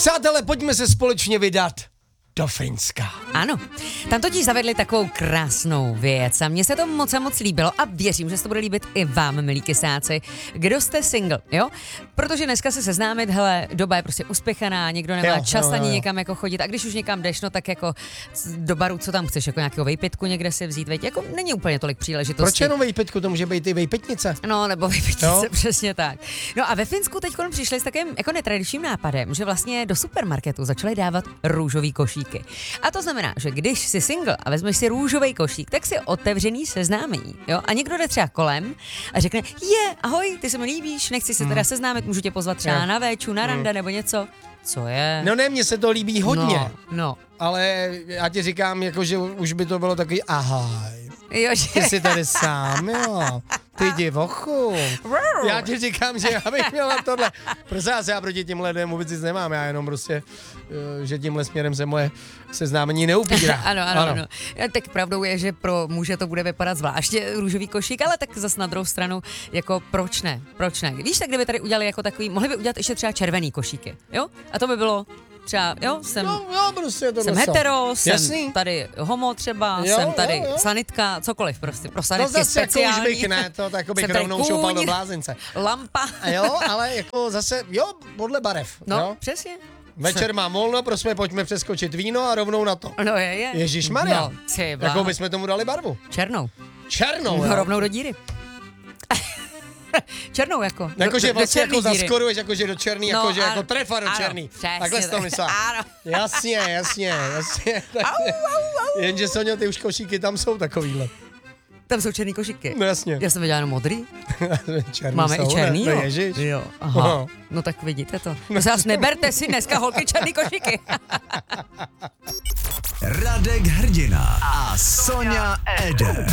Přátelé, pojďme se společně vydat do Finska. Ano, tam totiž zavedli takovou krásnou věc a mně se to moc a moc líbilo a věřím, že se to bude líbit i vám, milí kysáci. Kdo jste single, jo? Protože dneska se seznámit, hele, doba je prostě uspěchaná, někdo nemá čas ani někam jako chodit a když už někam jdeš, no tak jako do baru, co tam chceš, jako nějakého vejpitku někde si vzít, veď, jako není úplně tolik příležitostí. Proč jenom vejpitku, to může být i vejpitnice? No, nebo vejpitnice, přesně tak. No a ve Finsku teď přišli s takovým jako netradičním nápadem, že vlastně do supermarketu začali dávat růžový košíky. A to znamená, že když jsi single a vezmeš si růžový košík, tak si otevřený seznámení, jo? A někdo jde třeba kolem a řekne, ahoj, ty se mi líbíš, nechci se teda seznámit, můžu tě pozvat třeba na véču, na rande nebo něco. Co je? No ne, mně se to líbí hodně. No. Ale já ti říkám, jako, že už by to bylo takový ahoj. Jo, že... Ty jsi tady sám, jo. Ty divochu. Já ti říkám, že já bych měla tohle. Prostě já proti těm lidem vůbec nic nemám, já jenom prostě, že tímhle směrem se moje seznámení neupírá. Ano. Tak pravdou je, že pro muže to bude vypadat zvláště růžový košík, ale tak zas na druhou stranu, jako proč ne? Víš, tak kdyby tady udělali jako takový, mohli by udělat ještě třeba červený košíky, jo? A to by bylo třeba, jo, jsem hetero, jsem tady homo třeba, jsem tady sanitka, cokoliv prostě, pro sanitky zase speciální. Jako už bych ne, to tak bych rovnou šoupal do blázince. Lampa. Jo, ale jako zase, podle barev. No, jo? přesně. Večer mám volno, prosím, pojďme přeskočit víno a rovnou na to. No je. Ježišmarja. No, jakou bychom tomu dali barvu? Černou, jo? Rovnou do díry. Černou jako. Jakože vlastně jako zaskoruješ, jakože do černý, no, jakože jako trefa do černý. Takhle jsi to myslel. Jasně. Jenže Sonio, ty už košíky tam jsou takovýhle. Tam jsou černý košíky. No jasně. Já jsem viděla jenom modrý. Černý máme jsou, i černý, ne? Ježiš. Jo, aha. No tak vidíte to. Zas neberte si dneska holky černý košíky. Radek Hrdina a Sonja Eder.